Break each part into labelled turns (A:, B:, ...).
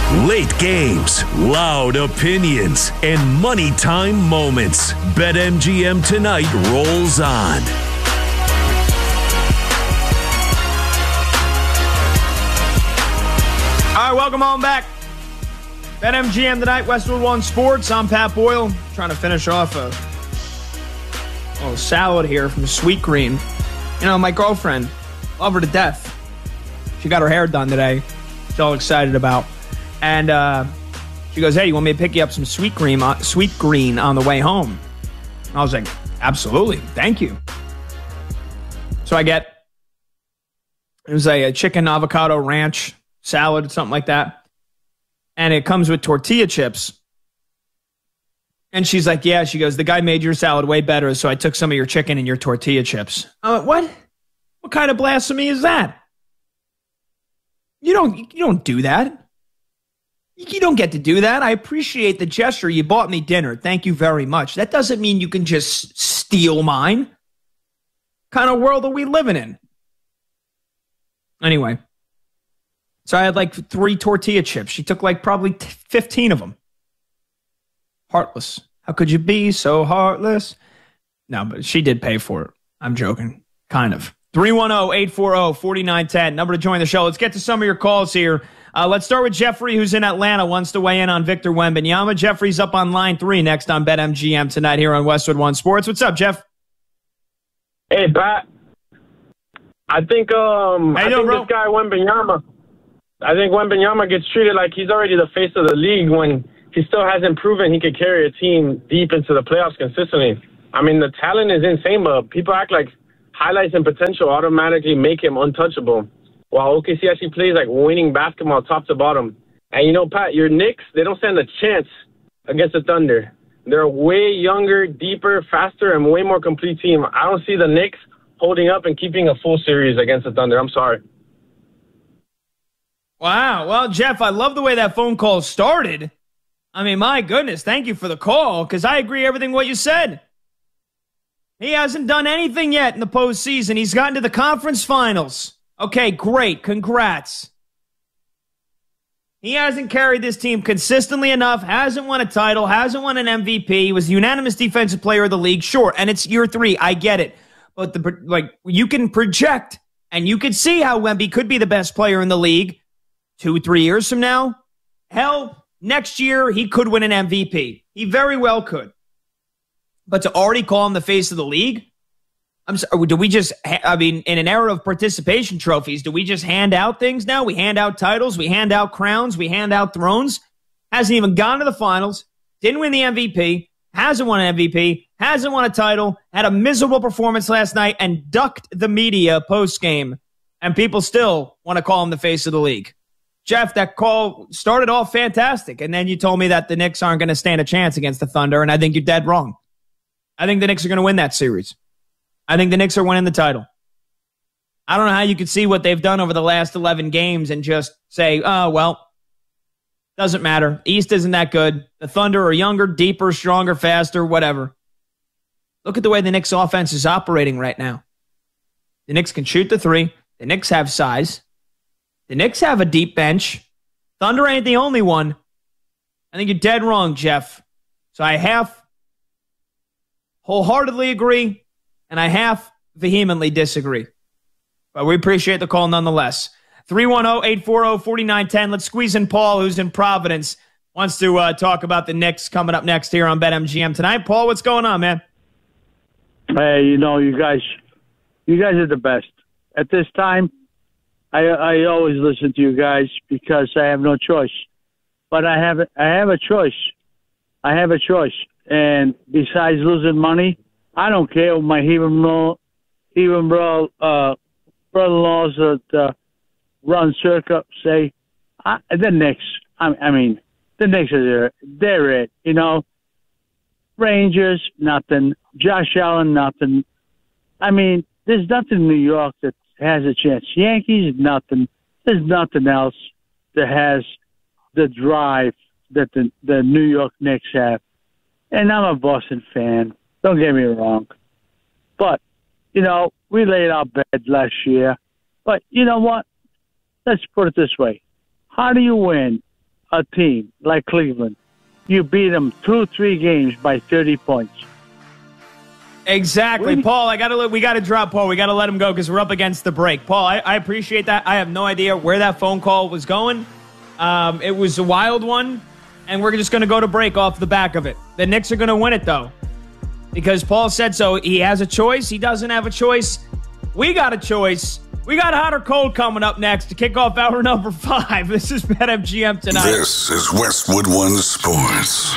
A: Late games, loud opinions, and money time moments. BetMGM Tonight rolls on.
B: All right, welcome on back. BetMGM Tonight, Westwood One Sports. I'm Pat Boyle, trying to finish off a salad here from Sweetgreen. You know, my girlfriend, love her to death. She got her hair done today. She's all excited about. And she goes, hey, you want me to pick you up some Sweetgreen on the way home? And I was like, absolutely, thank you. So it was a chicken avocado ranch salad, something like that. And it comes with tortilla chips. And she's like, yeah, she goes, the guy made your salad way better, so I took some of your chicken and your tortilla chips. I'm like, what? What kind of blasphemy is that? You don't do that. You don't get to do that. I appreciate the gesture. You bought me dinner. Thank you very much. That doesn't mean you can just steal mine. What kind of world are we living in? Anyway. So I had like 3 tortilla chips. She took like probably 15 of them. Heartless. How could you be so heartless? No, but she did pay for it. I'm joking. Kind of. 310-840-4910. Number to join the show. Let's get to some of your calls here. Let's start with Jeffrey, who's in Atlanta, wants to weigh in on Victor Wembanyama. Jeffrey's up on line 3 next on BetMGM Tonight here on Westwood One Sports. What's up, Jeff?
C: Hey, Pat. I think this guy Wembanyama. I think Wembanyama gets treated like he's already the face of the league when he still hasn't proven he could carry a team deep into the playoffs consistently. I mean, the talent is insane, but people act like highlights and potential automatically make him untouchable, while OKC actually plays like winning basketball top to bottom. And, you know, Pat, your Knicks, they don't stand a chance against the Thunder. They're a way younger, deeper, faster, and way more complete team. I don't see the Knicks holding up and keeping a full series against the Thunder. I'm sorry.
B: Wow. Well, Jeff, I love the way that phone call started. I mean, my goodness, thank you for the call, because I agree everything what you said. He hasn't done anything yet in the postseason. He's gotten to the conference finals. Okay, great. Congrats. He hasn't carried this team consistently enough, hasn't won a title, hasn't won an MVP. He was the unanimous defensive player of the league. Sure, and it's year 3. I get it. But you can project, and you can see how Wemby could be the best player in the league 2-3 years from now. Hell, next year, he could win an MVP. He very well could. But to already call him the face of the league? I'm sorry, do we just, in an era of participation trophies, do we just hand out things now? We hand out titles, we hand out crowns, we hand out thrones. Hasn't even gone to the finals, didn't win the MVP, hasn't won an MVP, hasn't won a title, had a miserable performance last night, and ducked the media post-game. And people still want to call him the face of the league. Jeff, that call started off fantastic, and then you told me that the Knicks aren't going to stand a chance against the Thunder, and I think you're dead wrong. I think the Knicks are going to win that series. I think the Knicks are winning the title. I don't know how you could see what they've done over the last 11 games and just say, oh, well, doesn't matter. East isn't that good. The Thunder are younger, deeper, stronger, faster, whatever. Look at the way the Knicks offense is operating right now. The Knicks can shoot the 3. The Knicks have size. The Knicks have a deep bench. Thunder ain't the only one. I think you're dead wrong, Jeff. So I half wholeheartedly agree, and I half vehemently disagree. But we appreciate the call nonetheless. 310-840-4910. Let's squeeze in Paul, who's in Providence. Wants to talk about the Knicks coming up next here on BetMGM tonight. Paul, what's going on, man?
D: Hey, you guys are the best. At this time, I always listen to you guys because I have no choice. But I have a choice. And besides losing money, I don't care what my brother-in-laws that run circuit say. The Knicks. The Knicks are they're it. Rangers, nothing. Josh Allen, nothing. There's nothing in New York that has a chance. Yankees, nothing. There's nothing else that has the drive that the New York Knicks have. And I'm a Boston fan. Don't get me wrong. But, we laid our bed last year. But you know what? Let's put it this way. How do you win a team like Cleveland, you beat them 2-3 games by 30 points.
B: Exactly. Paul, we got to drop Paul. We got to let him go because we're up against the break. Paul, I appreciate that. I have no idea where that phone call was going. It was a wild one, and we're just going to go to break off the back of it. The Knicks are going to win it, though, because Paul said so. He has a choice. He doesn't have a choice. We got a choice. We got Hot or Cold coming up next to kick off hour number 5. This is BetMGM Tonight.
E: This is Westwood One Sports.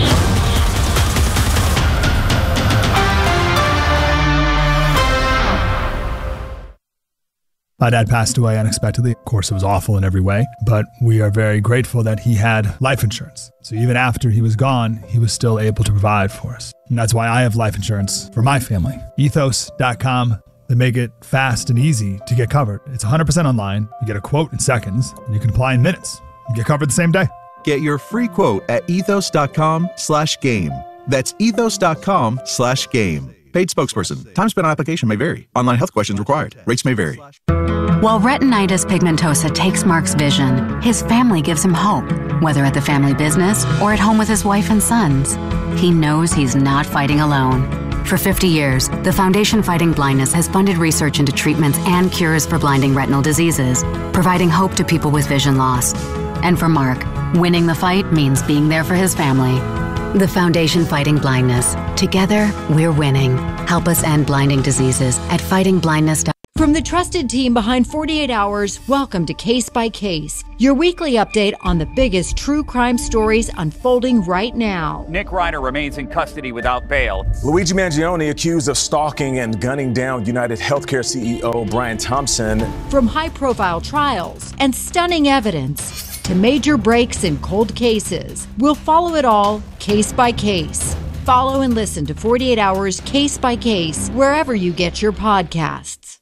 F: My dad passed away unexpectedly. Of course, it was awful in every way, but we are very grateful that he had life insurance. So even after he was gone, he was still able to provide for us. And that's why I have life insurance for my family. Ethos.com. They make it fast and easy to get covered. It's 100% online. You get a quote in seconds, and you can apply in minutes. You get covered the same day.
G: Get your free quote at ethos.com/game. That's ethos.com/game. Paid spokesperson. Time spent on application may vary. Online health questions required. Rates may vary.
H: While retinitis pigmentosa takes Mark's vision, his family gives him hope, whether at the family business or at home with his wife and sons. He knows he's not fighting alone. For 50 years, the Foundation Fighting Blindness has funded research into treatments and cures for blinding retinal diseases, providing hope to people with vision loss. And for Mark, winning the fight means being there for his family. The Foundation Fighting Blindness. Together, we're winning. Help us end blinding diseases at fightingblindness.com.
I: From the trusted team behind 48 Hours, welcome to Case by Case, your weekly update on the biggest true crime stories unfolding right now.
J: Nick Ryder remains in custody without bail.
K: Luigi Mangione accused of stalking and gunning down United Healthcare CEO Brian Thompson.
I: From high-profile trials and stunning evidence to major breaks in cold cases, we'll follow it all case by case. Follow and listen to 48 Hours Case by Case wherever you get your podcasts.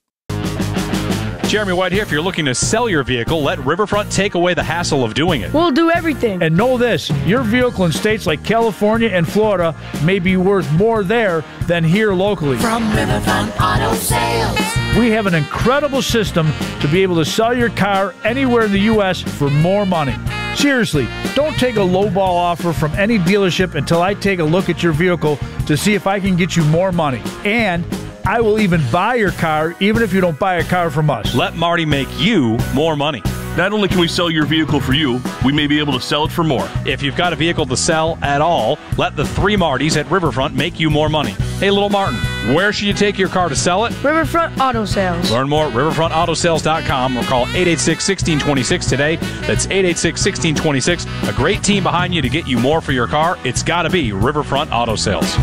L: Jeremy White here. If you're looking to sell your vehicle, let Riverfront take away the hassle of doing it.
M: We'll do everything. And know this, your vehicle in states like California and Florida may be worth more there than here locally.
N: From Riverfront Auto Sales.
M: We have an incredible system to be able to sell your car anywhere in the U.S. for more money. Seriously, don't take a lowball offer from any dealership until I take a look at your vehicle to see if I can get you more money. And I will even buy your car, even if you don't buy a car from us.
L: Let Marty make you more money.
O: Not only can we sell your vehicle for you, we may be able to sell it for more.
L: If you've got a vehicle to sell at all, let the 3 Martys at Riverfront make you more money. Hey, little Martin, where should you take your car to sell it?
M: Riverfront Auto Sales.
L: Learn more at riverfrontautosales.com or call 886-1626 today. That's 886-1626. A great team behind you to get you more for your car. It's got to be Riverfront Auto Sales.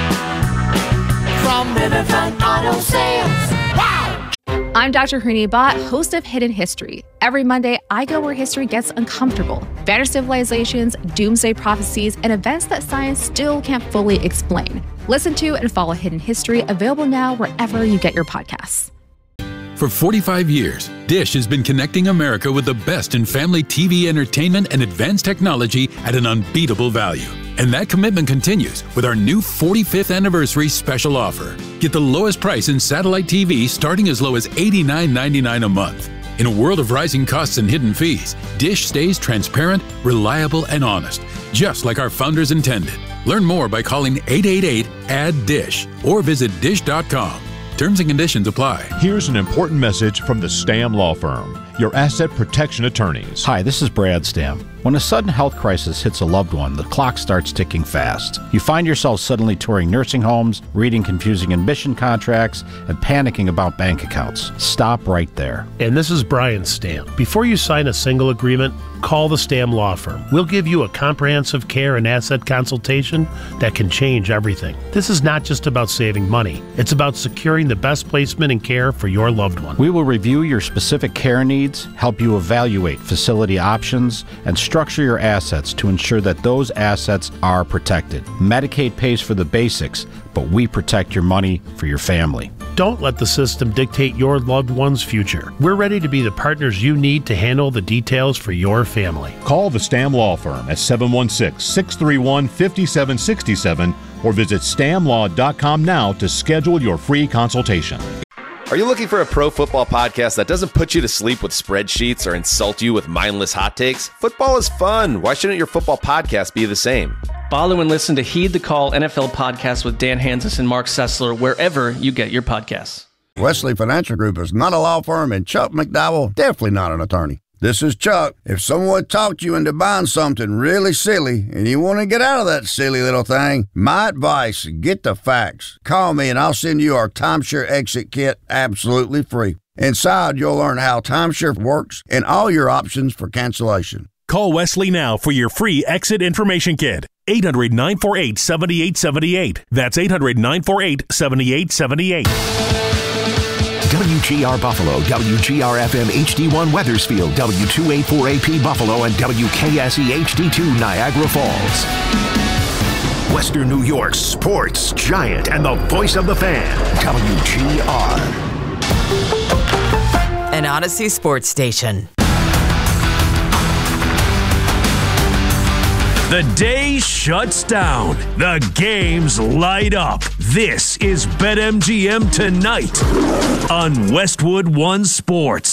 N: From Riverfront Auto Sales. Wow!
P: I'm Dr. Harini Bhatt, host of Hidden History. Every Monday, I go where history gets uncomfortable. Vanished civilizations, doomsday prophecies, and events that science still can't fully explain. Listen to and follow Hidden History, available now wherever you get your podcasts.
Q: For 45 years, Dish has been connecting America with the best in family TV entertainment and advanced technology at an unbeatable value. And that commitment continues with our new 45th anniversary special offer. Get the lowest price in satellite TV starting as low as $89.99 a month. In a world of rising costs and hidden fees, Dish stays transparent, reliable, and honest, just like our founders intended. Learn more by calling 888-ADD-DISH or visit dish.com. Terms and conditions apply.
R: Here's an important message from the Stamm Law Firm, your asset protection attorneys.
S: Hi, this is Brad Stamm. When a sudden health crisis hits a loved one, the clock starts ticking fast. You find yourself suddenly touring nursing homes, reading confusing admission contracts, and panicking about bank accounts. Stop right there.
T: And this is Brian Stamm. Before you sign a single agreement, call the Stamm Law Firm. We'll give you a comprehensive care and asset consultation that can change everything. This is not just about saving money. It's about securing the best placement and care for your loved one.
S: We will review your specific care needs, help you evaluate facility options, and structure your assets to ensure that those assets are protected. Medicaid pays for the basics, but we protect your money for your family.
T: Don't let the system dictate your loved one's future. We're ready to be the partners you need to handle the details for your family.
R: Call the Stamm Law Firm at 716-631-5767 or visit stammlaw.com now to schedule your free consultation.
U: Are you looking for a pro football podcast that doesn't put you to sleep with spreadsheets or insult you with mindless hot takes? Football is fun. Why shouldn't your football podcast be the same?
V: Follow and listen to Heed the Call NFL podcast with Dan Hanzus and Mark Sessler wherever you get your podcasts.
W: Wesley Financial Group is not a law firm, and Chuck McDowell definitely not an attorney. This is Chuck. If someone talked you into buying something really silly and you want to get out of that silly little thing, my advice, get the facts. Call me and I'll send you our timeshare exit kit absolutely free. Inside, you'll learn how timeshare works and all your options for cancellation.
A: Call Wesley now for your free exit information kit. 800-948-7878. That's 800-948-7878.
X: WGR Buffalo, WGR-FM HD1 Weathersfield, W284AP Buffalo, and WKSE HD2 Niagara Falls. Western New York's sports giant and the voice of the fan, WGR.
Y: An Odyssey sports station.
A: The day shuts down. The games light up. This is BetMGM Tonight on Westwood One Sports.